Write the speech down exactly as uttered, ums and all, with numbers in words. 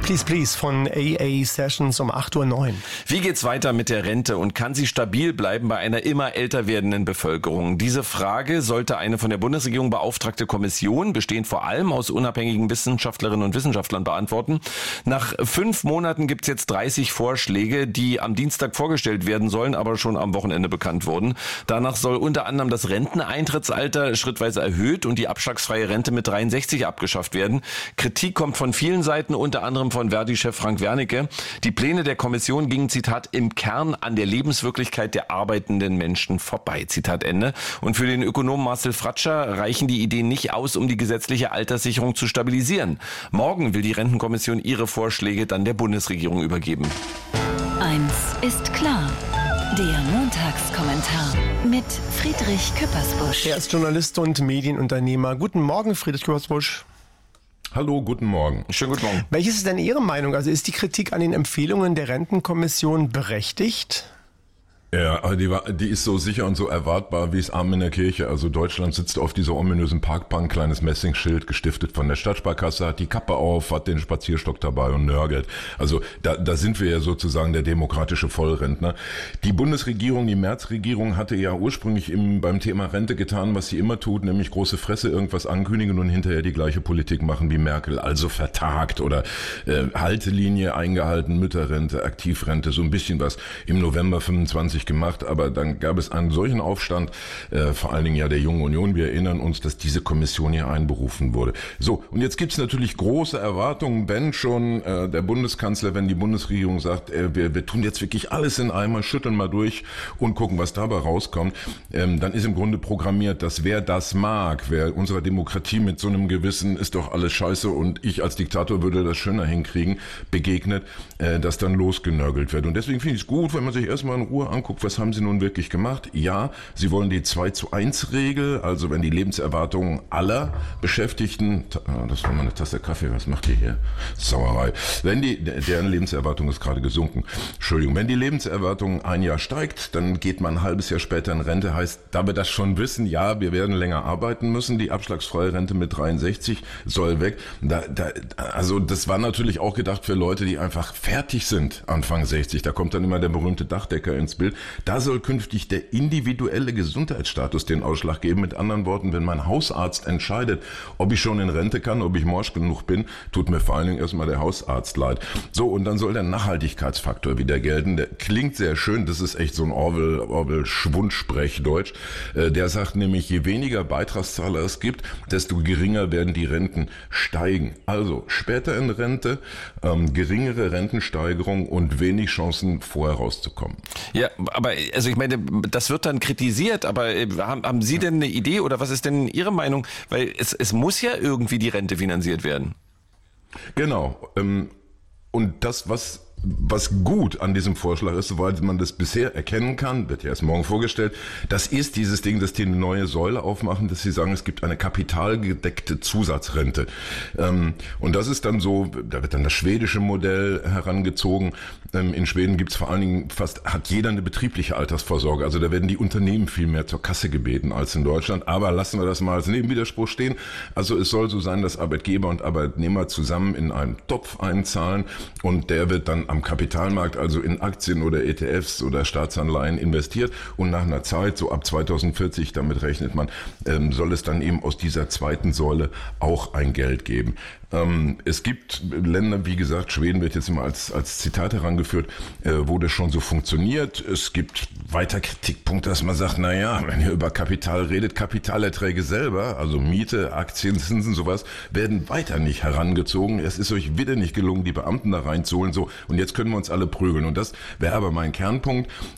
Please Please von A A Sessions um acht Uhr neun. Wie geht's weiter mit der Rente und kann sie stabil bleiben bei einer immer älter werdenden Bevölkerung? Diese Frage sollte eine von der Bundesregierung beauftragte Kommission, bestehend vor allem aus unabhängigen Wissenschaftlerinnen und Wissenschaftlern, beantworten. Nach fünf Monaten gibt's jetzt dreißig Vorschläge, die am Dienstag vorgestellt werden sollen, aber schon am Wochenende bekannt wurden. Danach soll unter anderem das Renteneintrittsalter schrittweise erhöht und die abschlagsfreie Rente mit dreiundsechzig abgeschafft werden. Kritik kommt von vielen Seiten, unter anderem von Verdi-Chef Frank Wernicke. Die Pläne der Kommission gingen, Zitat, im Kern an der Lebenswirklichkeit der arbeitenden Menschen vorbei, Zitat Ende. Und für den Ökonomen Marcel Fratscher reichen die Ideen nicht aus, um die gesetzliche Alterssicherung zu stabilisieren. Morgen will die Rentenkommission ihre Vorschläge dann der Bundesregierung übergeben. Eins ist klar. Der Montagskommentar mit Friedrich Küppersbusch. Er ist Journalist und Medienunternehmer. Guten Morgen, Friedrich Küppersbusch. Hallo, guten Morgen. Schönen guten Morgen. Welches ist denn Ihre Meinung? Also ist die Kritik an den Empfehlungen der Rentenkommission berechtigt? Ja, aber die, war, die ist so sicher und so erwartbar wie es Arm in der Kirche. Also Deutschland sitzt auf dieser ominösen Parkbank, kleines Messingschild, gestiftet von der Stadtsparkasse, hat die Kappe auf, hat den Spazierstock dabei und nörgelt. Also da, da sind wir ja sozusagen der demokratische Vollrentner. Die Bundesregierung, die Merz-Regierung hatte ja ursprünglich im, beim Thema Rente getan, was sie immer tut, nämlich große Fresse irgendwas ankündigen und hinterher die gleiche Politik machen wie Merkel. Also vertagt oder äh, Haltelinie eingehalten, Mütterrente, Aktivrente, so ein bisschen was im November fünfundzwanzig gemacht, aber dann gab es einen solchen Aufstand, äh, vor allen Dingen ja der Jungen Union. Wir erinnern uns, dass diese Kommission hier einberufen wurde. So, und jetzt gibt's natürlich große Erwartungen, wenn schon äh, der Bundeskanzler, wenn die Bundesregierung sagt, äh, wir, wir tun jetzt wirklich alles in einmal, schütteln mal durch und gucken, was dabei rauskommt, ähm, dann ist im Grunde programmiert, dass wer das mag, wer unserer Demokratie mit so einem Gewissen, ist doch alles scheiße und ich als Diktator würde das schöner hinkriegen, begegnet, äh, dass dann losgenörgelt wird. Und deswegen finde ich es gut, wenn man sich erstmal in Ruhe anguckt, was haben sie nun wirklich gemacht? Ja, sie wollen die zwei zu eins Regel, also wenn die Lebenserwartung aller Beschäftigten, das war mal eine Tasse Kaffee, was macht ihr hier? Sauerei. Wenn die, deren Lebenserwartung ist gerade gesunken. Entschuldigung, wenn die Lebenserwartung ein Jahr steigt, dann geht man ein halbes Jahr später in Rente, heißt, da wir das schon wissen, ja, wir werden länger arbeiten müssen, die abschlagsfreie Rente mit dreiundsechzig soll weg. Da, da, also das war natürlich auch gedacht für Leute, die einfach fertig sind, Anfang sechzig. Da kommt dann immer der berühmte Dachdecker ins Bild. Da soll künftig der individuelle Gesundheitsstatus den Ausschlag geben. Mit anderen Worten, wenn mein Hausarzt entscheidet, ob ich schon in Rente kann, ob ich morsch genug bin, tut mir vor allen Dingen erstmal der Hausarzt leid. So, und dann soll der Nachhaltigkeitsfaktor wieder gelten. Der klingt sehr schön, das ist echt so ein Orwell, Orwell-Schwundsprechdeutsch. Der sagt nämlich, je weniger Beitragszahler es gibt, desto geringer werden die Renten steigen. Also später in Rente, ähm, geringere Rentensteigerung und wenig Chancen, vorher rauszukommen. Ja, aber also ich meine, das wird dann kritisiert, aber haben, haben Sie denn eine Idee oder was ist denn Ihre Meinung? Weil es, es muss ja irgendwie die Rente finanziert werden. Genau. Ähm, und das, was Was gut an diesem Vorschlag ist, soweit man das bisher erkennen kann, wird ja erst morgen vorgestellt, das ist dieses Ding, dass die eine neue Säule aufmachen, dass sie sagen, es gibt eine kapitalgedeckte Zusatzrente. Und das ist dann so, da wird dann das schwedische Modell herangezogen. In Schweden gibt's vor allen Dingen fast, hat jeder eine betriebliche Altersvorsorge. Also da werden die Unternehmen viel mehr zur Kasse gebeten als in Deutschland. Aber lassen wir das mal als Nebenwiderspruch stehen. Also es soll so sein, dass Arbeitgeber und Arbeitnehmer zusammen in einen Topf einzahlen und der wird dann am Kapitalmarkt, also in Aktien oder E T Fs oder Staatsanleihen investiert und nach einer Zeit, so ab zweitausendvierzig, damit rechnet man, ähm, soll es dann eben aus dieser zweiten Säule auch ein Geld geben. Ähm, es gibt Länder, wie gesagt, Schweden wird jetzt immer als, als Zitat herangeführt, äh, wo das schon so funktioniert. Es gibt weiter Kritikpunkte, dass man sagt, na ja, wenn ihr über Kapital redet, Kapitalerträge selber, also Miete, Aktien, Zinsen, sowas, werden weiter nicht herangezogen. Es ist euch wieder nicht gelungen, die Beamten da reinzuholen, so, und jetzt können wir uns alle prügeln. Und das wäre aber mein Kernpunkt.